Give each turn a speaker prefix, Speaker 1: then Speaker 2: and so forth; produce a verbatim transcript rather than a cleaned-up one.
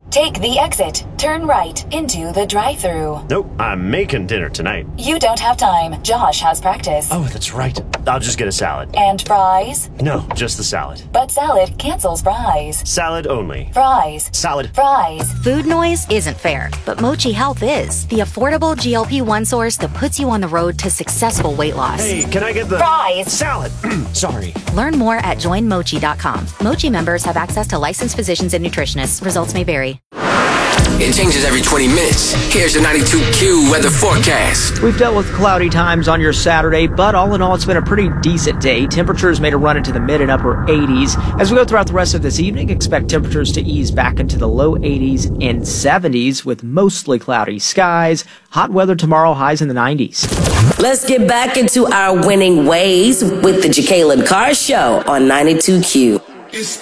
Speaker 1: Take the exit. Turn right into the drive-thru.
Speaker 2: Nope, I'm making dinner tonight.
Speaker 1: You don't have time. Josh has practice.
Speaker 2: Oh, that's right. I'll just get a salad.
Speaker 1: And fries?
Speaker 2: No, just the salad.
Speaker 1: But salad cancels fries.
Speaker 2: Salad only.
Speaker 1: Fries.
Speaker 2: Salad.
Speaker 1: Fries.
Speaker 3: Food noise isn't fair, but Mochi Health is. The affordable G L P one source that puts you on the road to successful weight loss.
Speaker 2: Hey, can I get the...
Speaker 1: Fries.
Speaker 2: Salad. Sorry.
Speaker 3: Learn more at join mochi dot com. Mochi members have access to licensed physicians and nutritionists. Results may vary.
Speaker 4: It changes every twenty minutes. Here's your ninety-two Q weather forecast.
Speaker 5: We've dealt with cloudy times on your Saturday, but all in all, it's been a pretty decent day. Temperatures made a run into the mid and upper eighties. As we go throughout the rest of this evening, expect temperatures to ease back into the low eighties and seventies with mostly cloudy skies. Hot weather tomorrow, highs in the nineties.
Speaker 6: Let's get back into our winning ways with the Jacqueline Carr Show on ninety-two Q.